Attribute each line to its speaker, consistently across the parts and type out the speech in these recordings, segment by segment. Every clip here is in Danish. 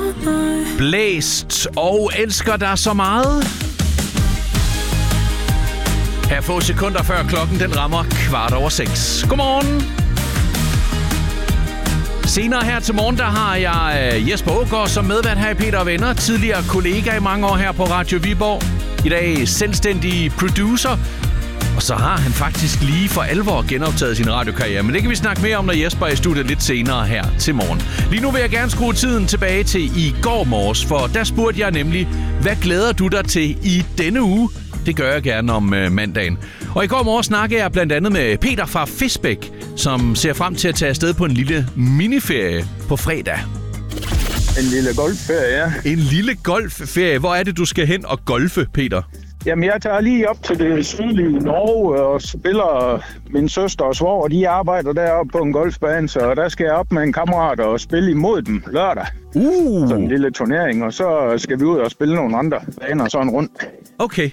Speaker 1: Blæst og elsker dig så meget. Her få sekunder før klokken den rammer 6:15. Godmorgen. Senere her til morgen, der har jeg Jesper Aagaard som medvært her i Peter og Venner. Tidligere kollega i mange år her på Radio Viborg. I dag selvstændig producer. Og så har han faktisk lige for alvor genoptaget sin radiokarriere. Men det kan vi snakke mere om, når Jesper er i studiet lidt senere her til morgen. Lige nu vil jeg gerne skrue tiden tilbage til i går morges, for der spurgte jeg nemlig, hvad glæder du dig til i denne uge? Det gør jeg gerne om mandagen. Og i går morges snakkede jeg blandt andet med Peter fra Fisbæk, som ser frem til at tage afsted på en lille miniferie på fredag.
Speaker 2: En lille golfferie, ja.
Speaker 1: En lille golfferie. Hvor er det, du skal hen og golfe, Peter?
Speaker 2: Jamen, jeg tager lige op til det sydlige Norge og spiller min søster og svoger. De arbejder deroppe på en golfbane, så der skal jeg op med en kammerat og spille imod dem lørdag. Sådan en lille turnering, og så skal vi ud og spille nogle andre baner sådan rundt.
Speaker 1: Okay.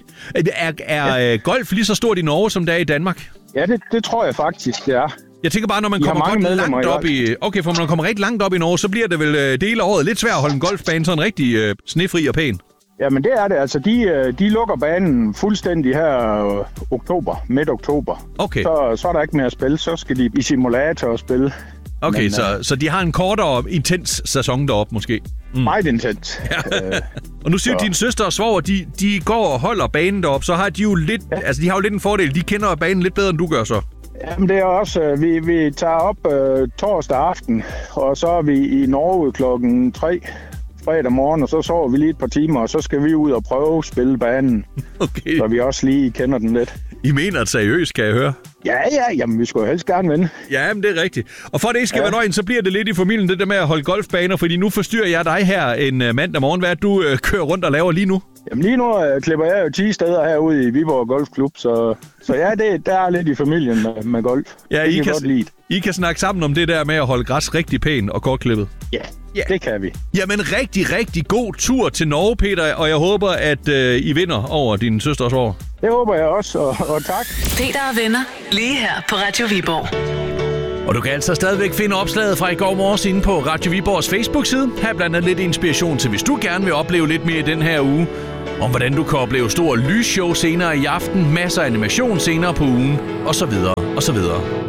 Speaker 1: Er golf lige så stort i Norge, som det er i Danmark?
Speaker 2: Ja, det tror jeg faktisk, det er.
Speaker 1: Jeg tænker bare, når man kommer godt langt op i... Okay, for når man kommer rigtig langt op i Norge, så bliver det vel dele af året lidt svært at holde en golfbane sådan rigtig snefri og pæn.
Speaker 2: Jamen det er det. Altså de lukker banen fuldstændig her midt oktober.
Speaker 1: Okay.
Speaker 2: Så er der ikke mere at spille. Så skal de i simulator og spille.
Speaker 1: Okay, men, så de har en kortere, intens sæson deroppe måske?
Speaker 2: Meget intens.
Speaker 1: Ja. Og nu siger din søster og svoger, de går og holder banen deroppe, så har de jo lidt... Ja. Altså de har jo lidt en fordel. De kender banen lidt bedre, end du gør så.
Speaker 2: Jamen det er også... Vi tager op torsdag aften, og så er vi i Norge klokken 3 fredag morgen, og så sover vi lige et par timer, og så skal vi ud og prøve at spille banen. Okay. Så vi også lige kender den lidt.
Speaker 1: I mener det seriøst, kan jeg høre?
Speaker 2: Ja, jamen vi skulle helst gerne vinde.
Speaker 1: Ja, men det er rigtigt. Og for det ikke skal være løgn, så bliver det lidt i familien, det der med at holde golfbaner, fordi nu forstyrrer jeg dig her en mandag morgen. Hvad er du kører rundt og laver lige nu?
Speaker 2: Jamen lige nu klipper jeg jo 10 steder herude i Viborg Golfklub, så ja, der er lidt i familien med golf.
Speaker 1: Ja, I kan snakke sammen om det der med at holde græs rigtig pænt og kortklippet.
Speaker 2: Ja, det kan vi.
Speaker 1: Jamen rigtig, rigtig god tur til Norge, Peter, og jeg håber, at I vinder over din søsters år.
Speaker 2: Det håber jeg også, og tak.
Speaker 3: Peter og Venner, lige her på Radio Viborg.
Speaker 1: Og du kan altså stadigvæk finde opslaget fra i går morges inde på Radio Viborgs Facebook-side. Her blandt andet lidt inspiration til, hvis du gerne vil opleve lidt mere i den her uge. Om hvordan du kan opleve store lysshow senere i aften, masser af animation senere på ugen, og så videre, og så videre.